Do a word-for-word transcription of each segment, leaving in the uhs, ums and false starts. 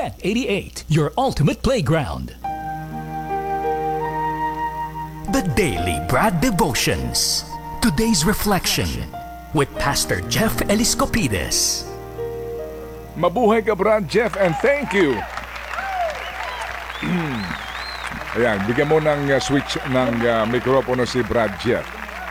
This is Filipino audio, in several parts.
ten eighty-eight, your ultimate playground. The Daily Brad Devotions. Today's reflection with Pastor Jeff Eliscopides. Mabuhay ka, Brad Jeff, and thank you. Ayan, bigyan mo ng uh, switch ng uh, mikropono si Brad Jeff.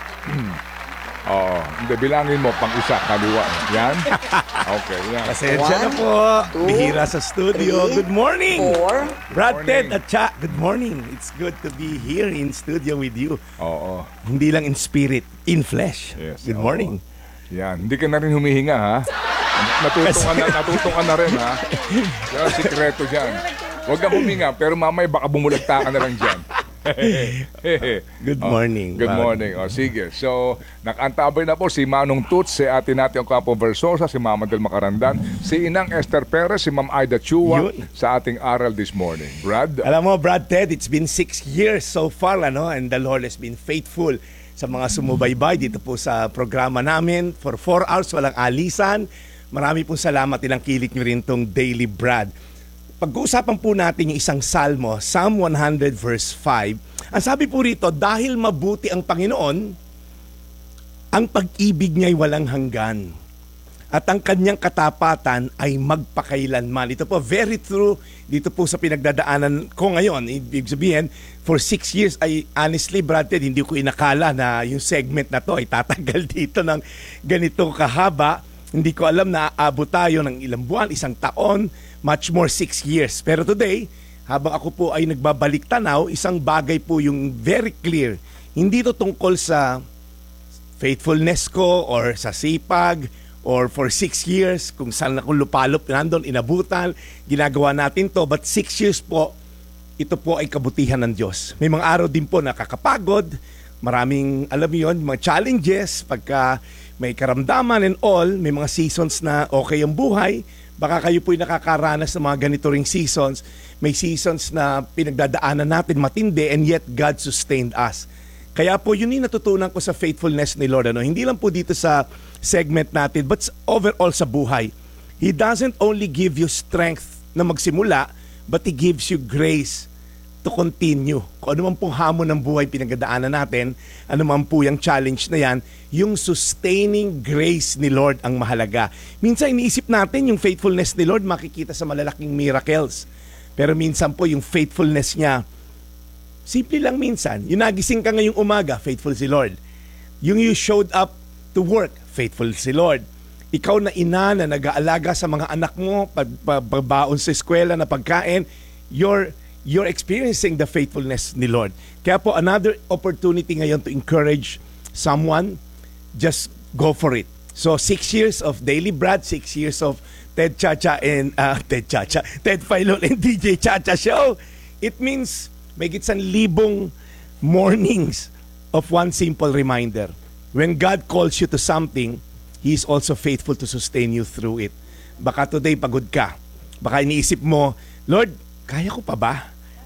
Oo, hindi, bilangin mo pang isa, kaliwa. Yan? Okay, yan. Pasensya na po. two, Bihira sa studio. three, Good morning. four. Brad, Morning. Ted at Cha, good morning. It's good to be here in studio with you. Oo. Hindi lang in spirit, in flesh. Yes, Good oo. morning. Yan, hindi ka na rin humihinga, ha? Natutong ka na, natutong ka na rin, ha? Yan ang sikreto dyan. Huwag ka huminga, pero mamay baka bumulagta ka na lang dyan. Good Oh, morning. good Brad. morning. O, sige. So, nakantabay na po si Manong Toots, si ate natin ang Capo Versosa, si Mama Del Macarandan, si Inang Esther Perez, si Ma'am Aida Chua Yun. sa ating aral this morning. Brad? Alam mo, Brad, Ted, it's been six years so far, ano, and the Lord has been faithful sa mga sumubaybay dito po sa programa namin. For four hours, walang alisan. Marami pong salamat, ilang kilik nyo rin tong Daily Brad. Pag-uusapan po natin yung isang salmo, Psalm one hundred verse five. Ang sabi po rito, dahil mabuti ang Panginoon, ang pag-ibig niya'y walang hanggan. At ang kanyang katapatan ay magpakailanman. Ito po, very true dito po sa pinagdadaanan ko ngayon. Ibig sabihin, for six years, ay honestly, Brad Ted, hindi ko inakala na yung segment na to ay tatagal dito ng ganito kahaba. Hindi ko alam na aabot tayo ng ilang buwan, isang taon, much more six years. Pero today, habang ako po ay nagbabalik tanaw, isang bagay po yung very clear. Hindi to tungkol sa faithfulness ko or sa sipag or for six years, kung saan ako lupalop, nandun, inabutan, ginagawa natin to. But six years po, ito po ay kabutihan ng Diyos. May mga araw din po nakakapagod, maraming, alam mo yun, mga challenges, pagka may karamdaman and all, may mga seasons na okay ang buhay. Baka kayo po'y nakakaranas ng mga ganito ring seasons. May seasons na pinagdadaanan natin matindi and yet God sustained us. Kaya po yun yung natutunan ko sa faithfulness ni Lord. Ano? Hindi lang po dito sa segment natin but overall sa buhay. He doesn't only give you strength na magsimula but He gives you grace to continue. Kung ano man pong hamon ng buhay pinagdadaanan natin, ano man po yung challenge na yan, yung sustaining grace ni Lord ang mahalaga. Minsan iniisip natin yung faithfulness ni Lord makikita sa malalaking miracles. Pero minsan po yung faithfulness niya, simple lang minsan. Yung nagising ka ngayong umaga, faithful si Lord. Yung you showed up to work, faithful si Lord. Ikaw na ina na nag-aalaga sa mga anak mo, pagbabaon sa eskwela na pagkain, you're you're experiencing the faithfulness ni Lord. Kaya po, another opportunity ngayon to encourage someone, just go for it. So, six years of Daily Brad, six years of Ted Chacha and, uh, Ted Chacha, Ted Filon and D J Chacha Show. It means, may gitsan libong mornings of one simple reminder. When God calls you to something, He is also faithful to sustain you through it. Baka today pagod ka. Baka iniisip mo, Lord, kaya ko pa ba?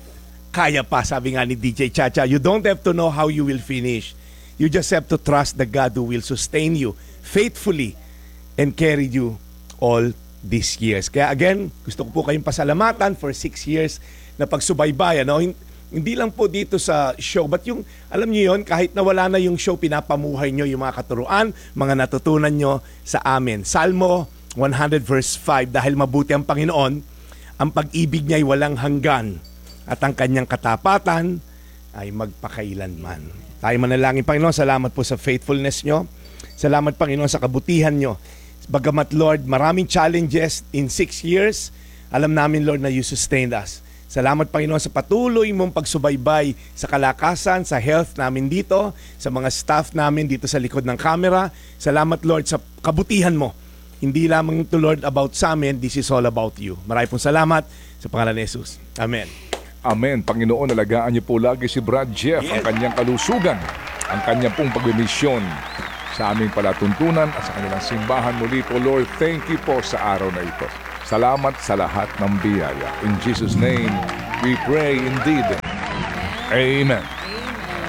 Kaya pa, sabi nga ni D J Chacha. You don't have to know how you will finish. You just have to trust the God who will sustain you faithfully and carry you all these years. Kaya again, gusto ko po kayong pasalamatan for six years na pagsubaybay. Ano? Hindi lang po dito sa show, but yung, alam niyo yon, kahit nawala na yung show, pinapamuhay nyo yung mga katuruan, mga natutunan nyo sa amin. Salmo one hundred verse five, dahil mabuti ang Panginoon, ang pag-ibig niya ay walang hanggan at ang kanyang katapatan ay magpakailanman. Tayo manalangin, Panginoon, salamat po sa faithfulness nyo. Salamat, Panginoon, sa kabutihan nyo. Bagamat, Lord, maraming challenges in six years, alam namin, Lord, na you sustained us. Salamat, Panginoon, sa patuloy mong pagsubaybay sa kalakasan, sa health namin dito, sa mga staff namin dito sa likod ng camera. Salamat, Lord, sa kabutihan mo. Hindi lamang to, Lord, about sa amin, this is all about you. Maraming pong salamat sa pangalan ni Jesus. Amen. Amen. Panginoon, alagaan niyo po lagi si Brad Jeff, Yes. ang kanyang kalusugan, ang kanyang pong pagmimisyon sa aming palatuntunan at sa kanilang simbahan muli po, Lord. Thank you po sa araw na ito. Salamat sa lahat ng biyaya. In Jesus' name, we pray indeed. Amen.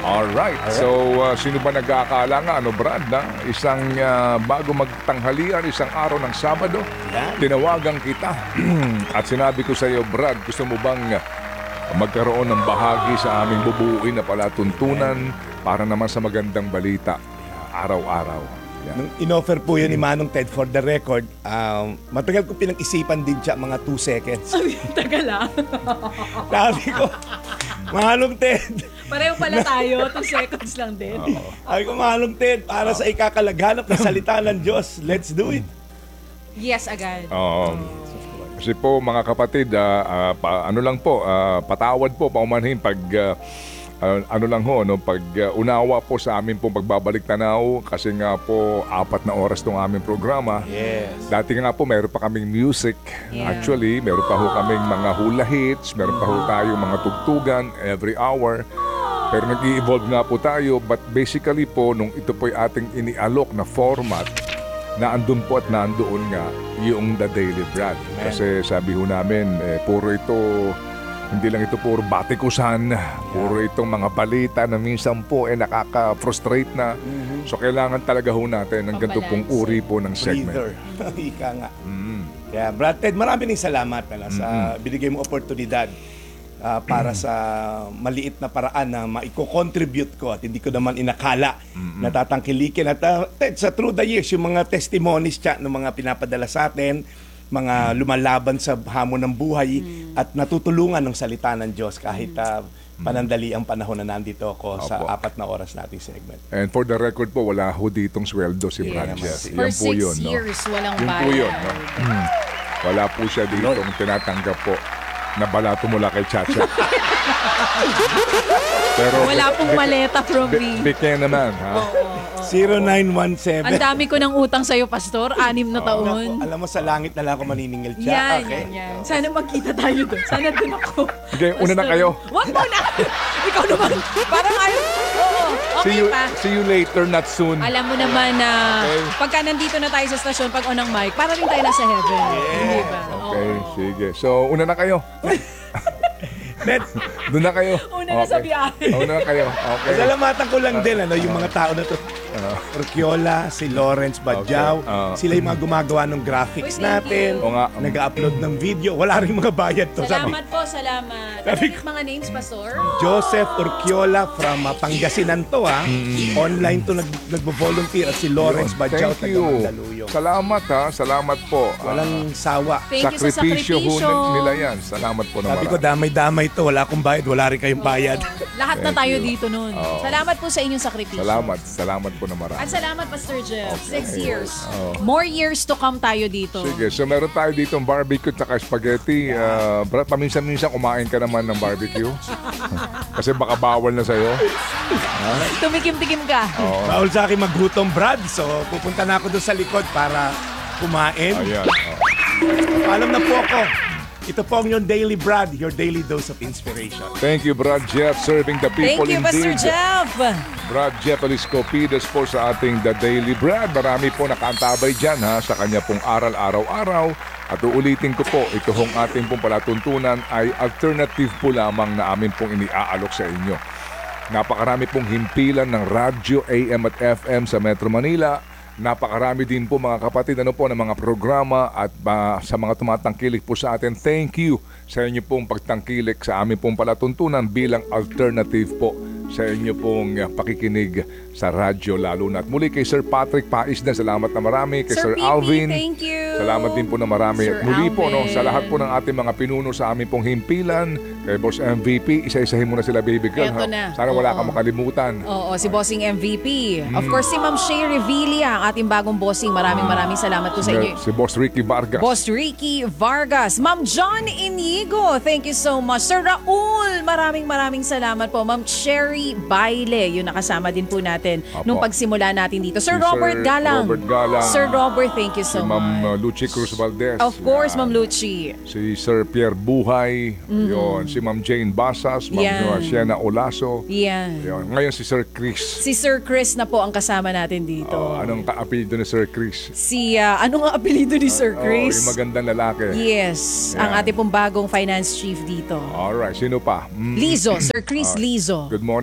Alright. So, uh, sino ba nag-aakala nga, ano Brad, na isang uh, bago magtanghalian, isang araw ng Sabado, Yan. tinawagan kita. At sinabi ko sa iyo, Brad, gusto mo bang magkaroon ng bahagi sa aming bubuuin na palatuntunan para naman sa magandang balita araw-araw? Yan. Nung in-offer po yun ni Manong Ted for the record, um, matagal ko pinag-isipan din siya mga two seconds. Tagal ah. Sabi ko, Manong Ted, Pareho pala tayo, two seconds lang din. sabi ko, Manong Ted, para sa ikakalaghanap na salita ng Diyos, let's do it. Yes, agad. Oo. Kasi po mga kapatid, ah, ah, pa, ano lang po, ah, patawad po, paumanhin pag ah, ah, ano lang ho, no, pag ah, unawa po sa amin pong pagbabalik tanaw kasi nga po apat na oras tong aming programa. Yes. Dati nga po meron pa kaming music. Yeah. Actually, meron pa ho kaming mga hula hits, meron pa ho tayong mga tugtugan every hour. Pero nag-i-evolve nga po tayo, but basically po nung ito po yung ating inialok na format, na andun po at nandoon nga yung The Daily Brad. Kasi sabi ho namin, eh, puro ito, hindi lang ito puro batikusan, puro itong mga balita na minsan po eh nakaka-frustrate na. So kailangan talaga ho natin ng ganito pong uri po ng segment. Breather. Ika nga. Mm. Kaya Brad Ted, marami ning salamat pala sa binigay mo oportunidad ah, para sa maliit na paraan na maiko-contribute ko at hindi ko naman inakala na tatangkilikin. At ah, Ted, sa through the years, yung mga testimonies siya ng mga pinapadala sa atin, mga lumalaban sa hamon ng buhay at natutulungan ng salita ng Diyos kahit ah, panandali ang panahon na nandito ako sa Opo. apat na oras nating segment. And for the record po, wala ho ditong sweldo si Brad Jeff. For Yan po six yun, no? years, walang Yun po bayad. yun, no? Mm. Wala po siya ditong tinatanggap po na balato mula kay Chacha. Pero Wala pong maleta from Bi- me. Bigyan naman, ha? zero nine one seven. Ang dami ko ng utang sa'yo, Pastor. Anim na taon. Alam mo, sa langit na lang ako maniningil siya. Yan, Okay. yan, yan. Sana magkita tayo doon. Sana doon ako. Okay, una na Pastor. kayo. Wag mo na! Ikaw naman. Parang ayaw. Oo, See okay you, pa. see you later, not soon. Alam mo naman na Okay. pagka nandito na tayo sa stasyon, pag on ang mic, para rin tayo nasa heaven. Hindi ba? Okay, Oo. sige. So, una na kayo. Net, Doon na kayo. Una na sa biyahe. Una na kayo. Okay. salamatan ko lang din ano, yung mga tao na to. Urquiola, si Lawrence Badjao, Okay. Ah. sila yung mga gumagawa ng graphics Uy, thank natin, you. Oo nga. nag-upload ng video, wala rin mga bayad to. Sabi, Salamat po, salamat. Ano Sabi yung mga names, Pastor? Joseph Urquiola from uh, Pangasinan to ha. Online to nag nagbo-volunteer at si Lawrence Yun. Badjao Thank taga you. Mandaluyong. Salamat ha. Salamat po. Walang sawa. Thank you sa Sakripisyo ho sakripisyo. nila yan. Salamat po na Sabi ko, marami. damay-damay to, wala akong bayad, wala rin kayong bayad. Lahat na Thank tayo you. dito nun. Oo. Salamat po sa inyong sakripisyo. Salamat. Salamat po na marami. At salamat, Pastor Jeff. Six years. Oo. More years to come tayo dito. Sige, so meron tayo dito barbecue at spaghetti. Uh, Brad, paminsan-minsan kumain ka naman ng barbecue. Kasi baka bawal na sa'yo. Tumikim-tikim ka. Bawal sa akin maggutom, Brad. So, pupunta na ako doon sa likod para kumain. Ayan. Oh. Alam na po ako. Ito po ang yung Daily Brad, your daily dose of inspiration. Thank you, Brad Jeff, serving the Thank people you, Pastor indeed. Jeff. Brad Jeff Eliscopides po sa ating The Daily Brad. Marami po nakaantabay dyan ha, sa kanya pong aral araw-araw. At uulitin ko po, ito hong ating pong palatuntunan ay alternative po lamang na amin pong iniaalok sa inyo. Napakarami pong himpilan ng radyo, A M at F M sa Metro Manila. Napakarami din po mga kapatid ano po ng mga programa at uh, sa mga tumatangkilik po sa atin. Thank you sa inyo pong pagtangkilik sa amin pong palatuntunan bilang alternative po sa inyo pong uh, pakikinig sa radyo lalo na. At muli kay Sir Patrick Pais na salamat na marami. Kay Sir, Sir Pipi, Alvin, thank you. salamat din po na marami. Sir At muli po no, Alvin. sa lahat po ng ating mga pinuno sa amin pong himpilan. Kay Boss M V P, isa-isahin muna sila baby girl. Eto ha? na. Sana wala Oo. kang makalimutan. Oo, si Bossing M V P. Of course, si Ma'am Shay Revilla, ang ating bagong bossing. Maraming maraming salamat po sa inyo. Si Boss Ricky Vargas. Boss Ricky Vargas. Ma'am John Inigo, thank you so much. Sir Raul, maraming maraming salamat po. Ma'am Cherry Baile, yun nakasama din po natin Apo. nung pagsimula natin dito. Sir Si Robert Sir Galang. Robert Galang. Sir Robert, thank you Si so Ma'am uh, much. Lucy Cruz Valdez. Of course, Yan. Ma'am Lucy. Si Sir Pierre Buhay. Yon. Si Ma'am Jane Basas. Ma'am Yan. uh, Sienna Olaso. Yan. Yon. Ngayon si Sir Chris. Si Sir Chris na po ang kasama natin dito. Oh, anong ka-apelido ni Sir Chris? Si, ah, ano nga apelido ni Sir Oh, Chris? yung magandang lalaki. Yes, ang Yan. ating pong bagong finance chief dito. Alright. Sino pa? Mm. Lizo, Sir Chris Lizo. Good morning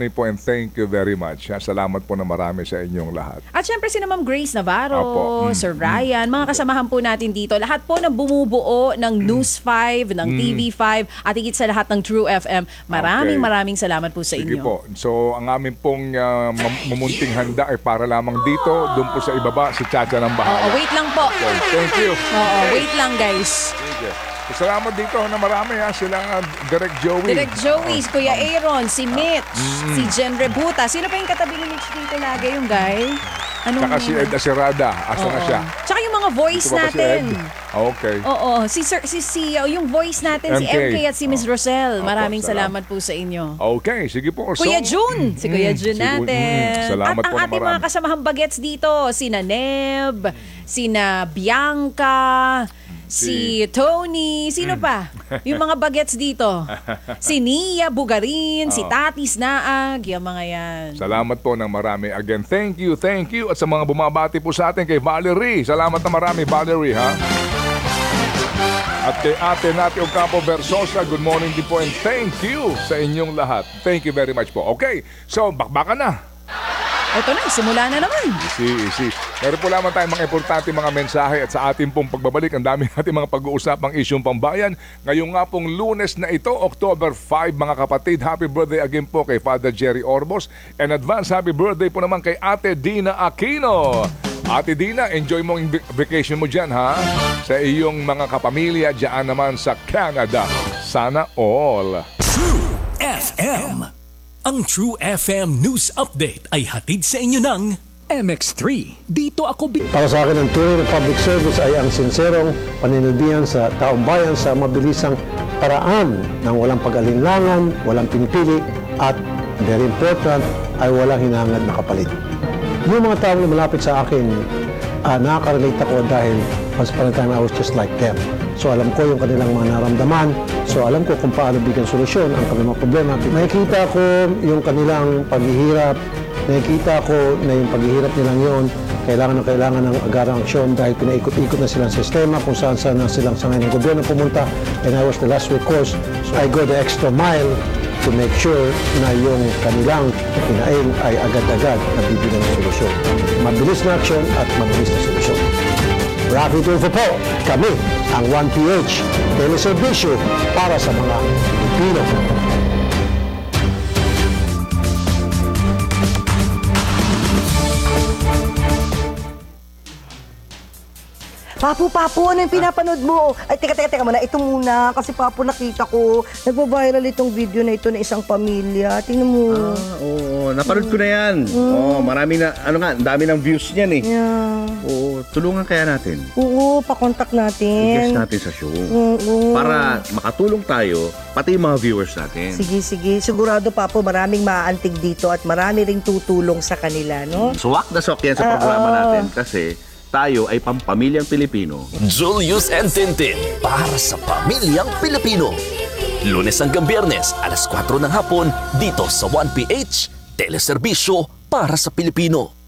morning po and thank you very much. Ha? Salamat po na marami sa inyong lahat. At syempre si Ma'am Grace Navarro, Apo. Mm, Sir Ryan, mga kasamahan po natin dito. Lahat po ng bumubuo ng News five, ng T V five, at higit sa lahat ng True F M. Maraming Okay. maraming salamat po sa Sige inyo. po. So, ang aming pong uh, mam- mamunting handa ay para lamang dito, doon po sa ibaba, si Chacha ng Oo, bahala. wait lang po. Okay, thank you. Oo, wait lang guys. Sige. Salamat dito na marami ha. Sila uh, Direk Joey. Direk Joey, Kuya Aaron, si Mitch, si Jen Rebuta. Sino pa yung katabi ni Mitch dito lagi, yung guy? Anong Tsaka si name? Ed Acerada. Asa na Oo. siya? Tsaka yung mga voice Ito ba ba si natin. Ed? Okay. Oo, si Sir, si, si oh, yung voice natin, si M K. M K at si Miss Oh. Rosel. Opo, Maraming salamat. salamat po sa inyo. Okay, sige po. Kuya So, June, si Kuya mm, June si- natin. mm, salamat At ang po na ating mga marami. kasamahang bagets dito, sina Neb, sina Bianca, si Tony, sino pa? Yung mga bagets dito. Si Nia Bugarin, si Tatis Naag, yung mga yan. salamat po ng marami. Again, thank you, thank you. At sa mga bumabati po sa atin kay Valerie. Salamat na marami, Valerie, ha? At kay ate Nati Ocampo Versosa, good morning din po and thank you sa inyong lahat. Thank you very much po. Okay, so bakbakan na. Ito na, simula na naman. Easy, easy. Meron po lamang tayong mga importante mga mensahe at sa ating pong pagbabalik, ang dami natin mga pag-uusapang isyong pambayan. Ngayon nga pong Lunes na ito, October fifth, mga kapatid. Happy birthday again po kay Father Jerry Orbos. And advance happy birthday po naman kay Ate Dina Aquino. Ate Dina, enjoy mo yung vacation mo dyan, ha? Sa iyong mga kapamilya dyan naman sa Canada. Sana all. True F M. Ang True F M News Update ay hatid sa inyo ng M X three. Dito ako bi- Para sa akin, ang tunay na public service ay ang sinserong paninilbihan sa taong bayan sa mabilisang paraan ng walang pag-alinlangan, walang pinipili, at very important, ay walang hinangad na kapalit. Yung mga taong lumalapit sa akin, uh, nakaka-relate ako dahil once upon a time I was just like them. So alam ko yung kanilang mga naramdaman. So alam ko kung paano bigyan solusyon ang kanilang mga problema. Nakikita ko yung kanilang paghihirap. Nakikita ko na yung paghihirap nilang yon kailangan na kailangan ng agarang aksyon dahil pinaikot-ikot na silang sistema kung saan saan na silang sangay ng gobyerno pumunta. And I was the last recourse. So I go the extra mile to make sure na yung kanilang kinain ay agad-agad na bibigyan ng solusyon. Mabilis na aksyon at mabilis na solusyon. Rafi Tulfo po, kami ang one P H, teleserbisyo para sa mga Pilipino. Papu, Papu, ano yung pinapanood mo? Ay, teka, teka, teka muna. Ito muna. Kasi, Papu, nakita ko, nagbabiral itong video na ito na isang pamilya. Tingnan mo. Ah, oo, napanood ko na yan. Oo, marami na, ano nga, ang dami ng views niyan eh. Yeah. Oo, tulungan kaya natin. Oo, pakontak natin. I-guest natin sa show. Oo. Para makatulong tayo, pati yung mga viewers natin. Sige, sige. Sigurado, Papu, maraming maaantig dito at marami ring tutulong sa kanila, no? Swak na swak yan sa programa Oo. natin kasi tayo ay pampamilyang Pilipino. Julius and Tintin para sa pamilyang Pilipino. Lunes hanggang Biyernes, alas kwatro ng hapon, dito sa one P H, teleserbisyo para sa Pilipino.